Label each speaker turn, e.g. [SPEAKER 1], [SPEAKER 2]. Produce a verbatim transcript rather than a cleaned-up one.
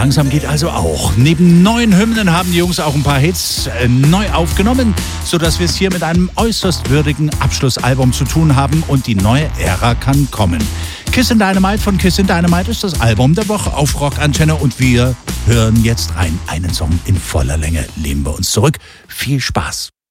[SPEAKER 1] langsam geht also auch. Neben neuen Hymnen haben die Jungs auch ein paar Hits äh, neu aufgenommen, sodass wir es hier mit einem äußerst würdigen Abschlussalbum zu tun haben und die neue Ära kann kommen. Kissin' Dynamite von Kissin' Dynamite ist das Album der Woche auf Rockantenne und wir hören jetzt rein. Einen Song in voller Lehnen. Lehnen wir uns zurück. Viel Spaß.